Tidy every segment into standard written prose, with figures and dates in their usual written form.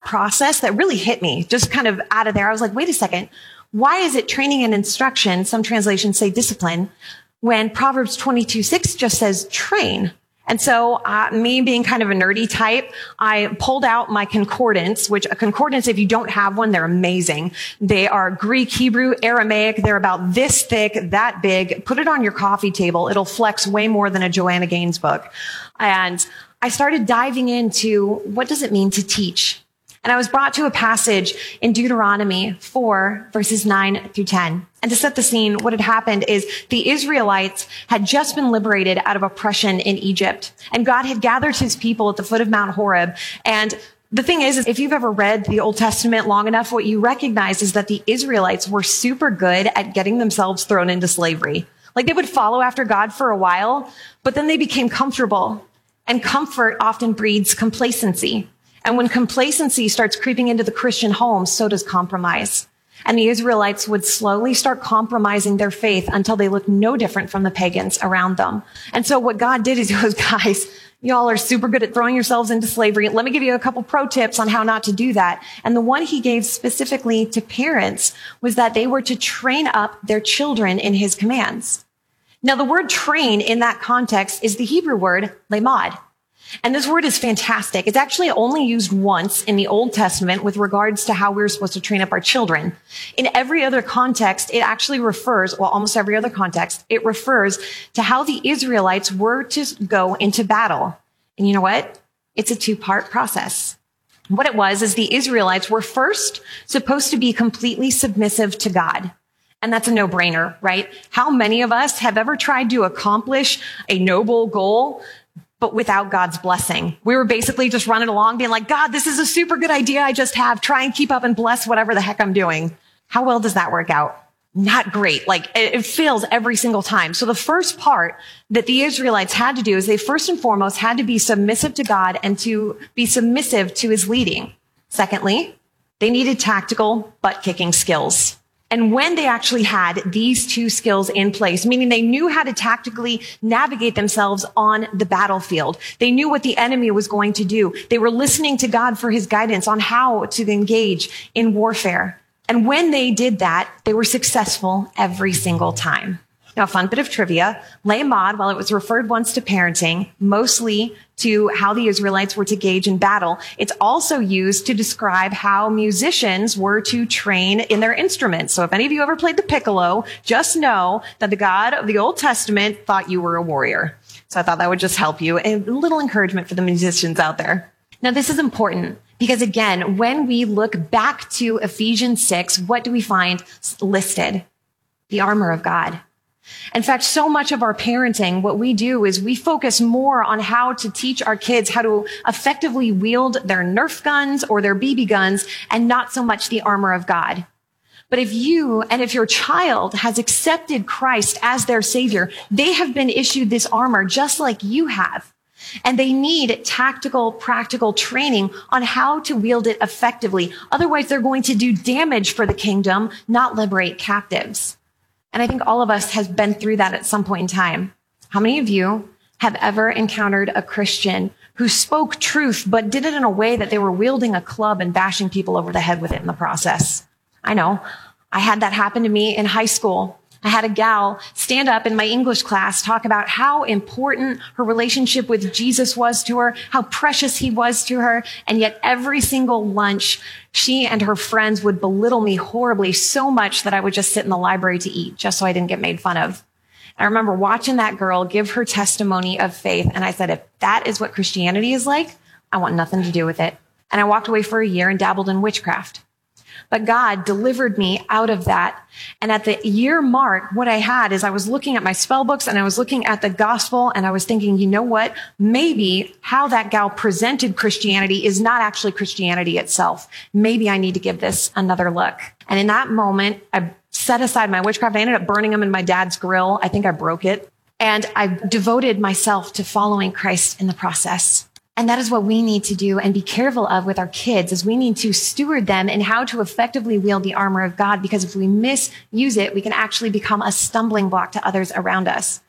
process that really hit me just kind of out of there. I was like, wait a second. Why is it training and instruction? Some translations say discipline, when Proverbs 22:6 just says train. And so, me being kind of a nerdy type, I pulled out my concordance, which a concordance, if you don't have one, they're amazing. They are Greek, Hebrew, Aramaic. They're about this thick, that big. Put it on your coffee table. It'll flex way more than a Joanna Gaines book. And I started diving into what does it mean to teach? And I was brought to a passage in Deuteronomy 4, verses 9 through 10. And to set the scene, what had happened is the Israelites had just been liberated out of oppression in Egypt. And God had gathered his people at the foot of Mount Horeb. And the thing is, if you've ever read the Old Testament long enough, what you recognize is that the Israelites were super good at getting themselves thrown into slavery. Like they would follow after God for a while, but then they became comfortable. And comfort often breeds complacency. And when complacency starts creeping into the Christian home, so does compromise. And the Israelites would slowly start compromising their faith until they looked no different from the pagans around them. And so what God did is he goes, guys, y'all are super good at throwing yourselves into slavery. Let me give you a couple pro tips on how not to do that. And the one he gave specifically to parents was that they were to train up their children in his commands. Now, the word train in that context is the Hebrew word lemad. And this word is fantastic. It's actually only used once in the Old Testament with regards to how we're supposed to train up our children. In every other context, it actually refers, well, almost every other context, it refers to how the Israelites were to go into battle. And you know what? It's a two-part process. What it was is the Israelites were first supposed to be completely submissive to God. And that's a no-brainer, right? How many of us have ever tried to accomplish a noble goal but without God's blessing? We were basically just running along being like, God, this is a super good idea I just have. Try and keep up and bless whatever the heck I'm doing. How well does that work out? Not great. Like it fails every single time. So the first part that the Israelites had to do is they first and foremost had to be submissive to God and to be submissive to his leading. Secondly, they needed tactical butt-kicking skills. And when they actually had these two skills in place, meaning they knew how to tactically navigate themselves on the battlefield, they knew what the enemy was going to do. They were listening to God for his guidance on how to engage in warfare. And when they did that, they were successful every single time. Now, a fun bit of trivia, lemad, while it was referred once to parenting, mostly to how the Israelites were to gauge in battle, it's also used to describe how musicians were to train in their instruments. So if any of you ever played the piccolo, just know that the God of the Old Testament thought you were a warrior. So I thought that would just help you. A little encouragement for the musicians out there. Now, this is important because, again, when we look back to Ephesians 6, what do we find listed? The armor of God. In fact, so much of our parenting, what we do is we focus more on how to teach our kids how to effectively wield their Nerf guns or their BB guns and not so much the armor of God. But if your child has accepted Christ as their savior, they have been issued this armor just like you have. And they need tactical, practical training on how to wield it effectively. Otherwise, they're going to do damage for the kingdom, not liberate captives. And I think all of us have been through that at some point in time. How many of you have ever encountered a Christian who spoke truth, but did it in a way that they were wielding a club and bashing people over the head with it in the process? I know. I had that happen to me in high school. I had a gal stand up in my English class, talk about how important her relationship with Jesus was to her, how precious he was to her. And yet every single lunch, she and her friends would belittle me horribly, so much that I would just sit in the library to eat just so I didn't get made fun of. I remember watching that girl give her testimony of faith. And I said, if that is what Christianity is like, I want nothing to do with it. And I walked away for a year and dabbled in witchcraft. But God delivered me out of that. And at the year mark, what I had is I was looking at my spell books and I was looking at the gospel and I was thinking, you know what? Maybe how that gal presented Christianity is not actually Christianity itself. Maybe I need to give this another look. And in that moment, I set aside my witchcraft. I ended up burning them in my dad's grill. I think I broke it. And I devoted myself to following Christ in the process. And that is what we need to do and be careful of with our kids, is we need to steward them in how to effectively wield the armor of God, because if we misuse it, we can actually become a stumbling block to others around us.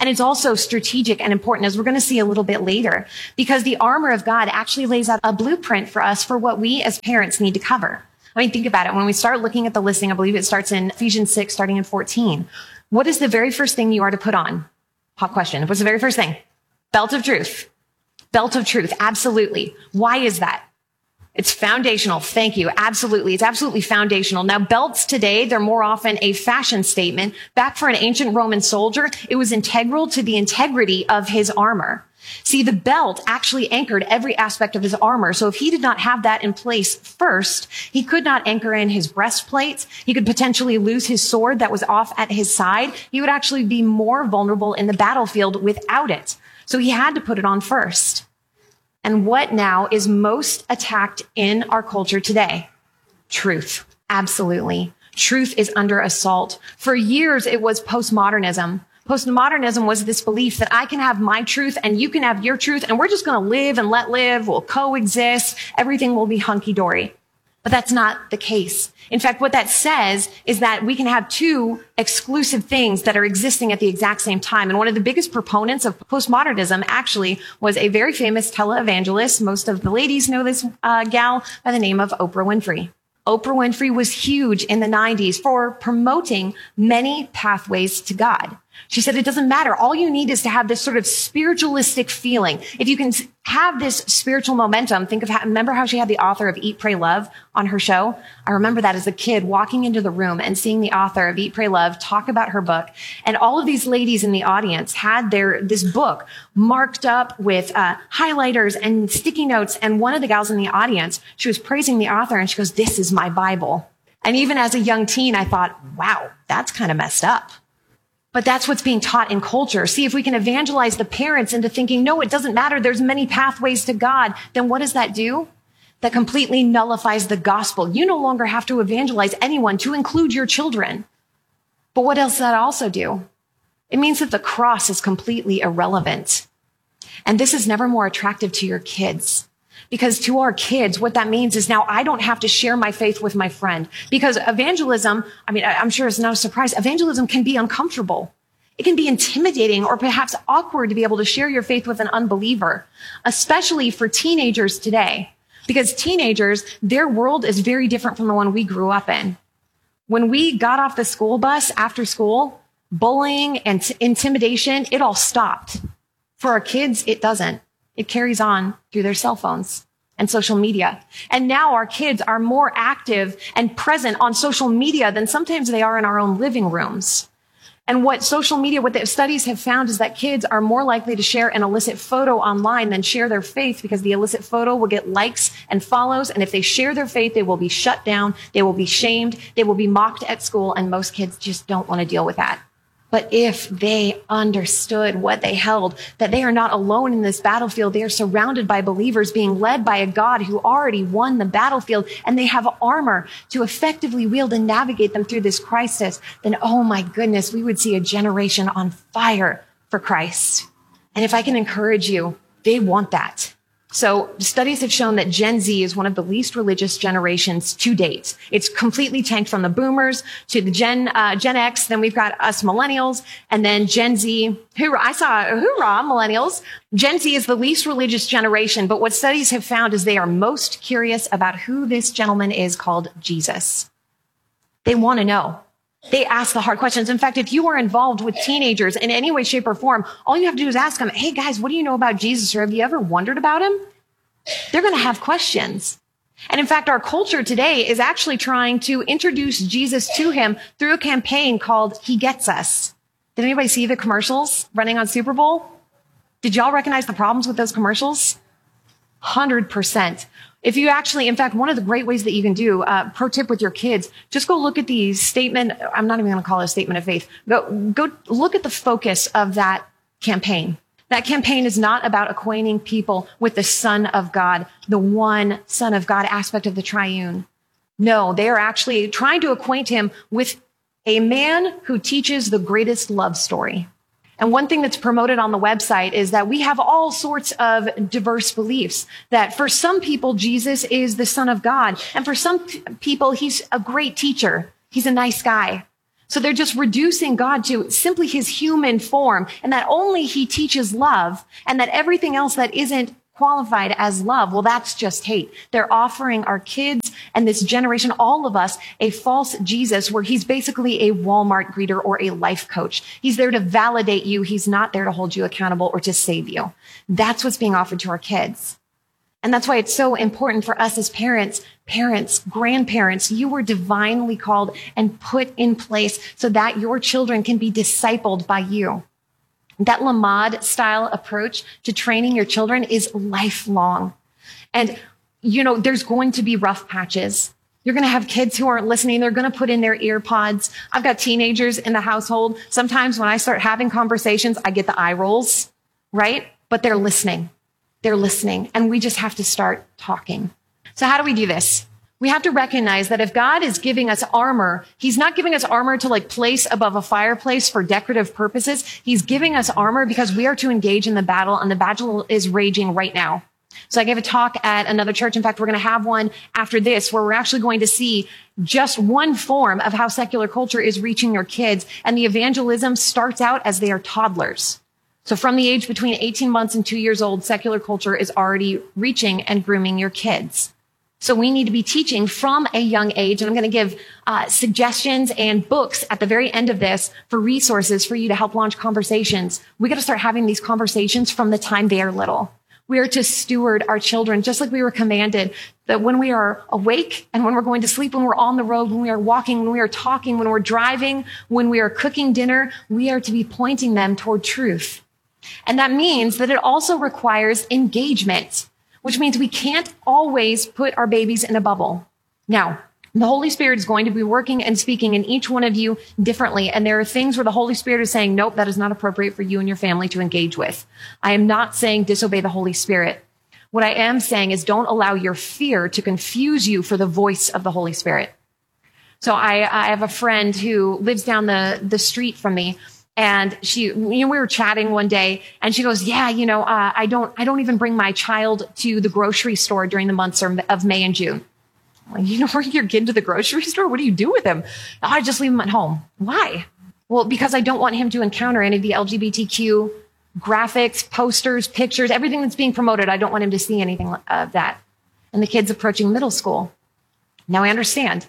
And it's also strategic and important, as we're going to see a little bit later, because the armor of God actually lays out a blueprint for us for what we as parents need to cover. I mean, think about it. When we start looking at the listing, I believe it starts in Ephesians 6, starting in 14. What is the very first thing you are to put on? Pop question. What's the very first thing? Belt of truth. Belt of truth. Absolutely. Why is that? It's foundational. Thank you. Absolutely. It's absolutely foundational. Now, belts today, they're more often a fashion statement. Back for an ancient Roman soldier, it was integral to the integrity of his armor. See, the belt actually anchored every aspect of his armor. So if he did not have that in place first, he could not anchor in his breastplates. He could potentially lose his sword that was off at his side. He would actually be more vulnerable in the battlefield without it. So he had to put it on first. And what now is most attacked in our culture today? Truth. Absolutely. Truth is under assault. For years, it was postmodernism. Postmodernism was this belief that I can have my truth and you can have your truth, and we're just going to live and let live. We'll coexist. Everything will be hunky-dory. But that's not the case. In fact, what that says is that we can have two exclusive things that are existing at the exact same time. And one of the biggest proponents of postmodernism actually was a very famous televangelist. Most of the ladies know this gal by the name of Oprah Winfrey. Oprah Winfrey was huge in the 90s for promoting many pathways to God. She said, it doesn't matter. All you need is to have this sort of spiritualistic feeling. If you can have this spiritual momentum, remember how she had the author of Eat, Pray, Love on her show? I remember that as a kid walking into the room and seeing the author of Eat, Pray, Love talk about her book. And all of these ladies in the audience had this book marked up with highlighters and sticky notes. And one of the gals in the audience, she was praising the author and she goes, this is my Bible. And even as a young teen, I thought, wow, that's kind of messed up. But that's what's being taught in culture. See, if we can evangelize the parents into thinking, no, it doesn't matter. There's many pathways to God. Then what does that do? That completely nullifies the gospel. You no longer have to evangelize anyone, to include your children. But what else does that also do? It means that the cross is completely irrelevant. And this is never more attractive to your kids. Because to our kids, what that means is now I don't have to share my faith with my friend. Because evangelism, I'm sure it's no surprise, evangelism can be uncomfortable. It can be intimidating or perhaps awkward to be able to share your faith with an unbeliever, especially for teenagers today. Because teenagers, their world is very different from the one we grew up in. When we got off the school bus after school, bullying and intimidation, it all stopped. For our kids, it doesn't. It carries on through their cell phones and social media. And now our kids are more active and present on social media than sometimes they are in our own living rooms. And what the studies have found is that kids are more likely to share an illicit photo online than share their faith, because the illicit photo will get likes and follows. And if they share their faith, they will be shut down. They will be shamed. They will be mocked at school. And most kids just don't want to deal with that. But if they understood what they held, that they are not alone in this battlefield, they are surrounded by believers being led by a God who already won the battlefield, and they have armor to effectively wield and navigate them through this crisis, then, oh my goodness, we would see a generation on fire for Christ. And if I can encourage you, they want that. So studies have shown that Gen Z is one of the least religious generations to date. It's completely tanked from the boomers to the Gen X. Then we've got us millennials, and then Gen Z. Hoorah, millennials. Gen Z is the least religious generation, but what studies have found is they are most curious about who this gentleman is called Jesus. They want to know. They ask the hard questions. In fact, if you are involved with teenagers in any way, shape, or form, all you have to do is ask them, hey guys, what do you know about Jesus? Or have you ever wondered about him? They're going to have questions. And in fact, our culture today is actually trying to introduce Jesus to him through a campaign called He Gets Us. Did anybody see the commercials running on Super Bowl? Did y'all recognize the problems with those commercials? 100%. If you actually, in fact, one of the great ways that you can do, pro tip with your kids, just go look at the statement. I'm not even going to call it a statement of faith. Go look at the focus of that campaign. That campaign is not about acquainting people with the Son of God, the one Son of God aspect of the triune. No, they are actually trying to acquaint him with a man who teaches the greatest love story. And one thing that's promoted on the website is that we have all sorts of diverse beliefs. That for some people, Jesus is the Son of God. And for some people, he's a great teacher. He's a nice guy. So they're just reducing God to simply his human form, and that only he teaches love, and that everything else that isn't qualified as love, well, that's just hate. They're offering our kids and this generation, all of us, a false Jesus where he's basically a Walmart greeter or a life coach. He's there to validate you. He's not there to hold you accountable or to save you. That's what's being offered to our kids. And that's why it's so important for us as parents, grandparents. You were divinely called and put in place so that your children can be discipled by you. That Lamad style approach to training your children is lifelong. And, there's going to be rough patches. You're going to have kids who aren't listening. They're going to put in their ear pods. I've got teenagers in the household. Sometimes when I start having conversations, I get the eye rolls, right? But they're listening. They're listening. And we just have to start talking. So how do we do this? We have to recognize that if God is giving us armor, he's not giving us armor to place above a fireplace for decorative purposes. He's giving us armor because we are to engage in the battle, and the battle is raging right now. So I gave a talk at another church. In fact, we're going to have one after this where we're actually going to see just one form of how secular culture is reaching your kids. And the evangelism starts out as they are toddlers. So from the age between 18 months and 2 years old, secular culture is already reaching and grooming your kids. So we need to be teaching from a young age. And I'm going to give suggestions and books at the very end of this for resources for you to help launch conversations. We got to start having these conversations from the time they are little. We are to steward our children just like we were commanded, that when we are awake and when we're going to sleep, when we're on the road, when we are walking, when we are talking, when we're driving, when we are cooking dinner, we are to be pointing them toward truth. And that means that it also requires engagement, which means we can't always put our babies in a bubble. Now, the Holy Spirit is going to be working and speaking in each one of you differently. And there are things where the Holy Spirit is saying, nope, that is not appropriate for you and your family to engage with. I am not saying disobey the Holy Spirit. What I am saying is don't allow your fear to confuse you for the voice of the Holy Spirit. So I have a friend who lives down the street from me. And we were chatting one day and she goes, yeah, I don't even bring my child to the grocery store during the months of May and June. Like, you don't bring your kid to the grocery store? What do you do with him? Oh, I just leave him at home. Why? Well, because I don't want him to encounter any of the LGBTQ graphics, posters, pictures, everything that's being promoted. I don't want him to see anything of that. And the kid's approaching middle school. Now I understand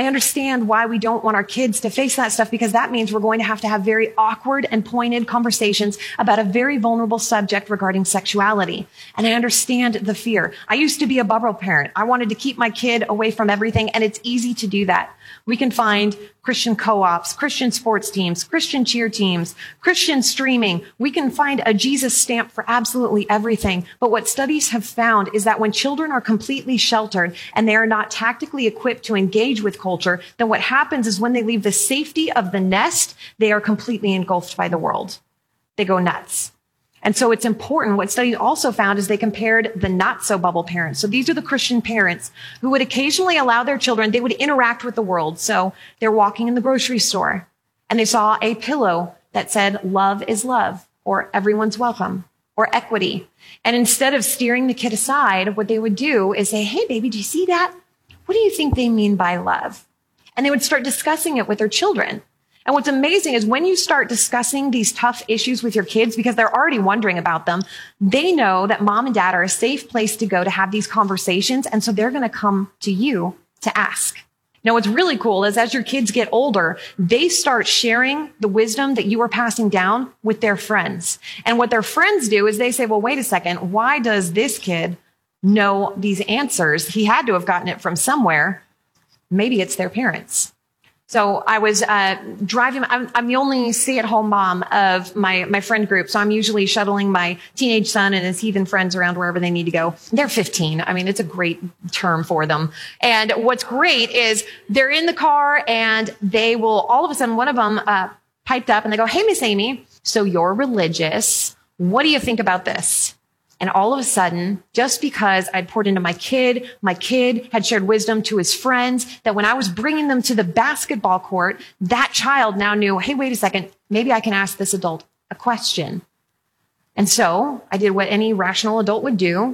why we don't want our kids to face that stuff, because that means we're going to have very awkward and pointed conversations about a very vulnerable subject regarding sexuality. And I understand the fear. I used to be a bubble parent. I wanted to keep my kid away from everything, and it's easy to do that. We can find Christian co-ops, Christian sports teams, Christian cheer teams, Christian streaming. We can find a Jesus stamp for absolutely everything. But what studies have found is that when children are completely sheltered and they are not tactically equipped to engage with culture, then what happens is when they leave the safety of the nest, they are completely engulfed by the world. They go nuts. And so it's important. What studies also found is they compared the not so bubble parents. So these are the Christian parents who would occasionally allow their children, they would interact with the world. So they're walking in the grocery store and they saw a pillow that said, love is love, or everyone's welcome, or equity. And instead of steering the kid aside, what they would do is say, hey, baby, do you see that? What do you think they mean by love? And they would start discussing it with their children. And what's amazing is when you start discussing these tough issues with your kids, because they're already wondering about them, they know that mom and dad are a safe place to go to have these conversations. And so they're going to come to you to ask. Now, what's really cool is as your kids get older, they start sharing the wisdom that you are passing down with their friends. And what their friends do is they say, well, wait a second, why does this kid know these answers? He had to have gotten it from somewhere. Maybe it's their parents. So I was driving. I'm the only stay-at-home mom of my friend group. So I'm usually shuttling my teenage son and his heathen friends around wherever they need to go. They're 15. I mean, it's a great term for them. And what's great is they're in the car and they will, all of a sudden, one of them piped up and they go, hey, Miss Amy, so you're religious. What do you think about this? And all of a sudden, just because I'd poured into my kid had shared wisdom to his friends, that when I was bringing them to the basketball court, that child now knew, hey, wait a second, maybe I can ask this adult a question. And so I did what any rational adult would do.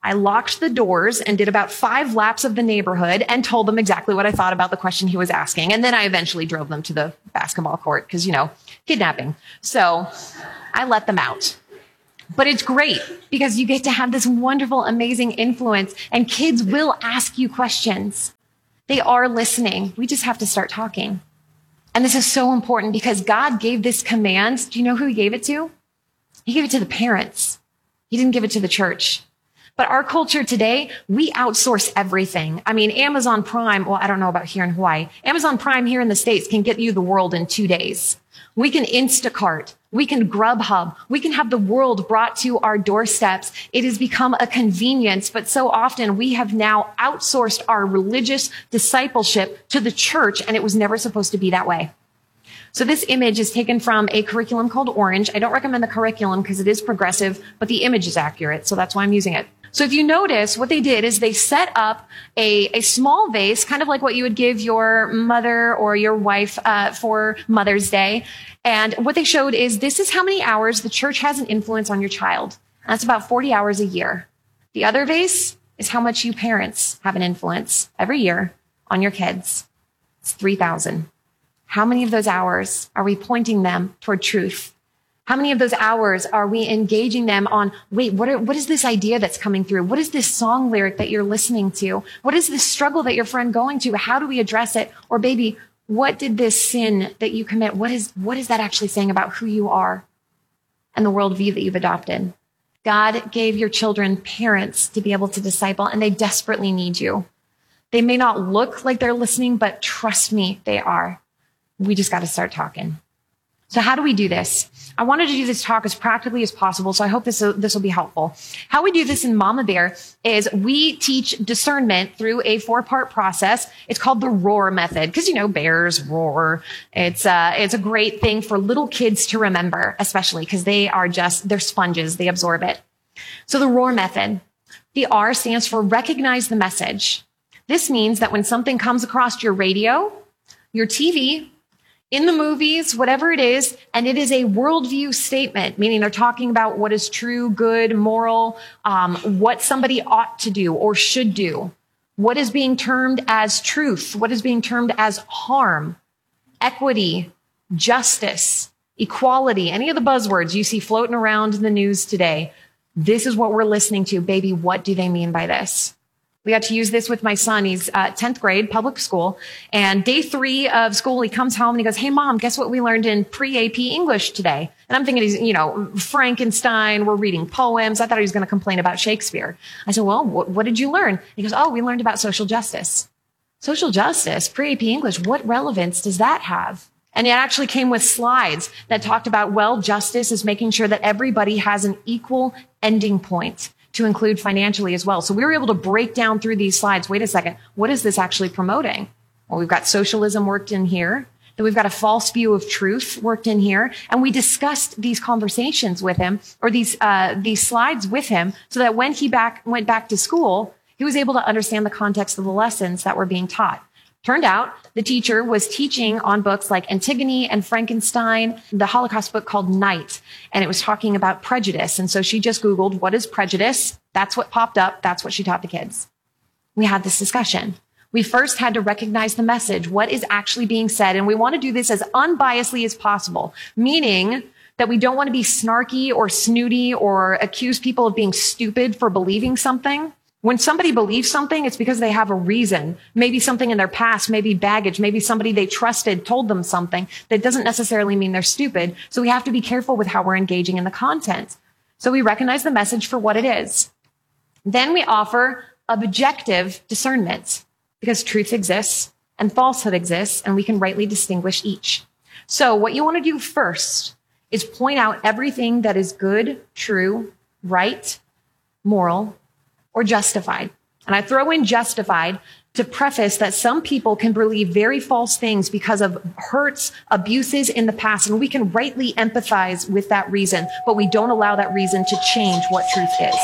I locked the doors and did about 5 laps of the neighborhood and told them exactly what I thought about the question he was asking. And then I eventually drove them to the basketball court because, kidnapping. So I let them out. But it's great because you get to have this wonderful, amazing influence, and kids will ask you questions. They are listening. We just have to start talking. And this is so important because God gave this command. Do you know who he gave it to? He gave it to the parents. He didn't give it to the church. But our culture today, we outsource everything. I mean, Amazon Prime, well, I don't know about here in Hawaii. Amazon Prime here in the States can get you the world in 2 days. We can Instacart. We can Grubhub. We can have the world brought to our doorsteps. It has become a convenience, but so often we have now outsourced our religious discipleship to the church, and it was never supposed to be that way. So this image is taken from a curriculum called Orange. I don't recommend the curriculum because it is progressive, but the image is accurate, so that's why I'm using it. So if you notice, what they did is they set up a small vase, kind of like what you would give your mother or your wife for Mother's Day. And what they showed is this is how many hours the church has an influence on your child. And that's about 40 hours a year. The other vase is how much you parents have an influence every year on your kids. It's 3,000. How many of those hours are we pointing them toward truth? How many of those hours are we engaging them on, wait, what is this idea that's coming through? What is this song lyric that you're listening to? What is this struggle that your friend going to? How do we address it? Or baby, what did this sin that you commit, what is that actually saying about who you are and the worldview that you've adopted? God gave your children parents to be able to disciple, and they desperately need you. They may not look like they're listening, but trust me, they are. We just got to start talking. So how do we do this? I wanted to do this talk as practically as possible, so I hope this will be helpful. How we do this in Mama Bear is we teach discernment through a 4-part process. It's called the ROAR method, because bears roar. It's a great thing for little kids to remember, especially because they're sponges. They absorb it. So the ROAR method, the R stands for recognize the message. This means that when something comes across your radio, your TV, in the movies, whatever it is, and it is a worldview statement, meaning they're talking about what is true, good, moral, what somebody ought to do or should do, what is being termed as truth, what is being termed as harm, equity, justice, equality, any of the buzzwords you see floating around in the news today. This is what we're listening to. Baby, what do they mean by this? We got to use this with my son. He's 10th grade, public school. And day 3 of school, he comes home and he goes, hey, Mom, guess what we learned in pre-AP English today? And I'm thinking he's, Frankenstein. We're reading poems. I thought he was going to complain about Shakespeare. I said, well, what did you learn? He goes, oh, we learned about social justice. Social justice, pre-AP English, what relevance does that have? And it actually came with slides that talked about, justice is making sure that everybody has an equal ending point, to include financially as well. So we were able to break down through these slides. Wait a second. What is this actually promoting? Well, we've got socialism worked in here. Then we've got a false view of truth worked in here. And we discussed these conversations with him, or these slides with him, so that when he went back to school, he was able to understand the context of the lessons that were being taught. Turned out the teacher was teaching on books like Antigone and Frankenstein, the Holocaust book called Night, and it was talking about prejudice. And so she just Googled, what is prejudice? That's what popped up. That's what she taught the kids. We had this discussion. We first had to recognize the message, what is actually being said. And we want to do this as unbiasedly as possible, meaning that we don't want to be snarky or snooty or accuse people of being stupid for believing something. When somebody believes something, it's because they have a reason. Maybe something in their past, maybe baggage, maybe somebody they trusted told them something. That doesn't necessarily mean they're stupid. So we have to be careful with how we're engaging in the content. So we recognize the message for what it is. Then we offer objective discernment, because truth exists and falsehood exists, and we can rightly distinguish each. So what you want to do first is point out everything that is good, true, right, moral, or justified. And I throw in justified to preface that some people can believe very false things because of hurts, abuses in the past, and we can rightly empathize with that reason, but we don't allow that reason to change what truth is.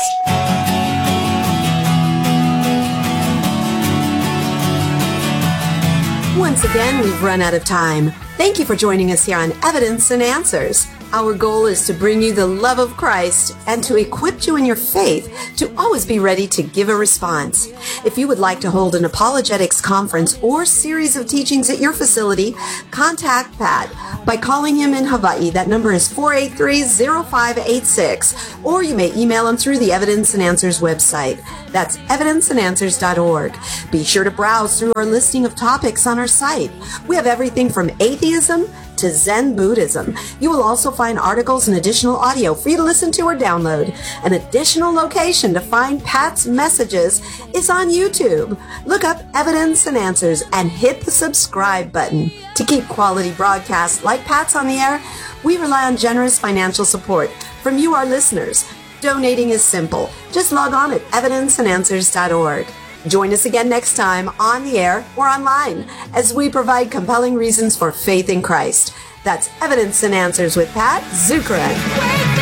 Once again, we've run out of time. Thank you for joining us here on Evidence and Answers. Our goal is to bring you the love of Christ and to equip you in your faith to always be ready to give a response. If you would like to hold an apologetics conference or series of teachings at your facility, contact Pat by calling him in Hawaii. That number is 483-0586, or you may email him through the Evidence and Answers website. That's evidenceandanswers.org. Be sure to browse through our listing of topics on our site. We have everything from atheism to Zen Buddhism. You will also find articles and additional audio for you to listen to or download. An additional location to find Pat's messages is on YouTube. Look up Evidence and Answers and hit the subscribe button. To keep quality broadcasts like Pat's on the air, we rely on generous financial support from you, our listeners. Donating is simple. Just log on at evidenceandanswers.org. Join us again next time on the air or online as we provide compelling reasons for faith in Christ. That's Evidence and Answers with Pat Zukeran.